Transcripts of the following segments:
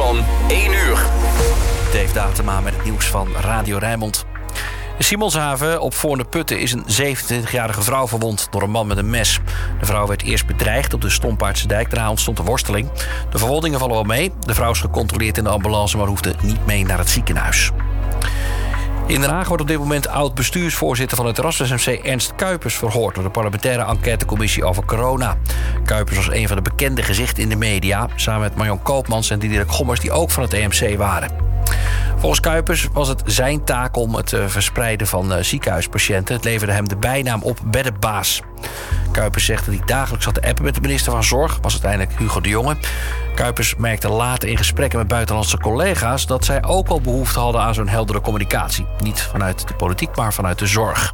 van 1 uur. Dave Datema met het nieuws van Radio Rijnmond. In Simonshaven op Voorne-Putten is een 27-jarige vrouw verwond door een man met een mes. De vrouw werd eerst bedreigd op de Stompaardse dijk. Daarna ontstond een worsteling. De verwondingen vallen wel mee. De vrouw is gecontroleerd in de ambulance, maar hoefde niet mee naar het ziekenhuis. In Den Haag wordt op dit moment oud-bestuursvoorzitter van het Erasmus MC Ernst Kuipers verhoord door de parlementaire enquêtecommissie over corona. Kuipers was een van de bekende gezichten in de media, samen met Marjon Koopmans en Diederik Gommers, die ook van het EMC waren. Volgens Kuipers was het zijn taak om het verspreiden van ziekenhuispatiënten. Het leverde hem de bijnaam op beddenbaas. Kuipers zegt dat hij dagelijks zat te appen met de minister van Zorg, was uiteindelijk Hugo de Jonge. Kuipers merkte later in gesprekken met buitenlandse collega's dat zij ook wel behoefte hadden aan zo'n heldere communicatie. Niet vanuit de politiek, maar vanuit de zorg.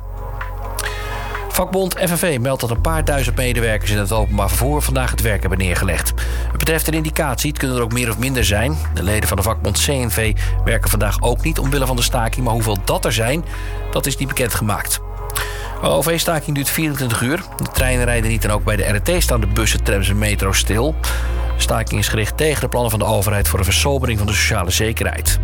Vakbond FNV meldt dat een paar duizend medewerkers in het openbaar vervoer vandaag het werk hebben neergelegd. Het betreft een indicatie, het kunnen er ook meer of minder zijn. De leden van de vakbond CNV werken vandaag ook niet omwille van de staking, maar hoeveel dat er zijn, dat is niet bekendgemaakt. De OV-staking duurt 24 uur. De treinen rijden niet en ook bij de RT staan de bussen, trams en metro stil. De staking is gericht tegen de plannen van de overheid voor een versobering van de sociale zekerheid.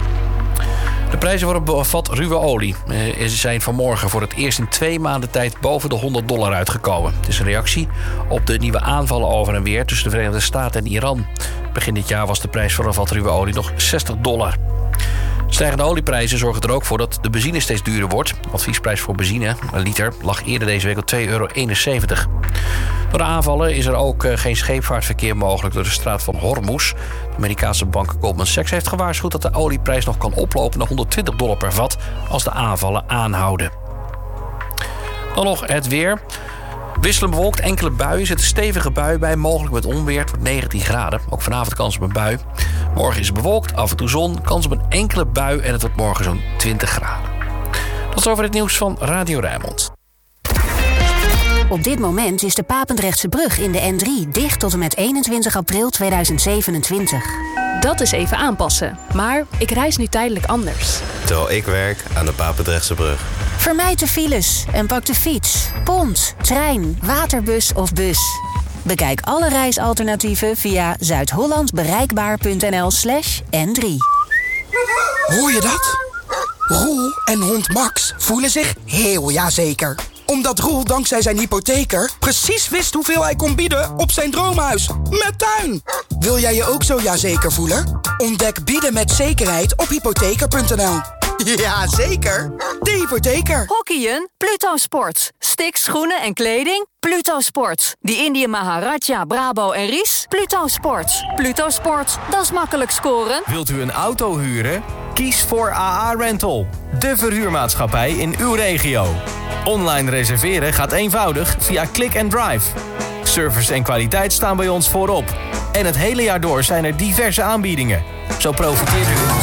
De prijzen voor een vat ruwe olie zijn vanmorgen voor het eerst in 2 maanden tijd boven de $100 uitgekomen. Het is een reactie op de nieuwe aanvallen over en weer tussen de Verenigde Staten en Iran. Begin dit jaar was de prijs voor een vat ruwe olie nog $60. Stijgende olieprijzen zorgen er ook voor dat de benzine steeds duurder wordt. De adviesprijs voor benzine, een liter, lag eerder deze week op €2,71. Door de aanvallen is er ook geen scheepvaartverkeer mogelijk door de straat van Hormuz. De Amerikaanse bank Goldman Sachs heeft gewaarschuwd dat de olieprijs nog kan oplopen naar $120 per vat als de aanvallen aanhouden. Dan nog het weer. Wisselend bewolkt, enkele buien, zitten stevige buien bij, mogelijk met onweer. Het wordt 19 graden. Ook vanavond kans op een bui. Morgen is het bewolkt, af en toe zon, kans op een enkele bui en het wordt morgen zo'n 20 graden. Tot zover het nieuws van Radio Rijnmond. Op dit moment is de Papendrechtse brug in de N3 dicht tot en met 21 april 2027. Dat is even aanpassen, maar ik reis nu tijdelijk anders. Terwijl ik werk aan de Papendrechtse brug. Vermijd de files en pak de fiets, pont, trein, waterbus of bus. Bekijk alle reisalternatieven via zuidhollandbereikbaar.nl/N3. Hoor je dat? Roel en hond Max voelen zich heel jazeker. Omdat Roel dankzij zijn hypotheker precies wist hoeveel hij kon bieden op zijn droomhuis. Met tuin! Wil jij je ook zo jazeker voelen? Ontdek bieden met zekerheid op hypotheker.nl. Ja, zeker. De hypotheker. Hockeyen? Pluto Sports. Sticks, schoenen en kleding? Pluto Sports. Die Indië Maharaja, Brabo en Ries? Pluto Sports. Pluto Sports, dat is makkelijk scoren. Wilt u een auto huren? Kies voor AA Rental. De verhuurmaatschappij in uw regio. Online reserveren gaat eenvoudig via Click and Drive. Service en kwaliteit staan bij ons voorop. En het hele jaar door zijn er diverse aanbiedingen. Zo profiteert u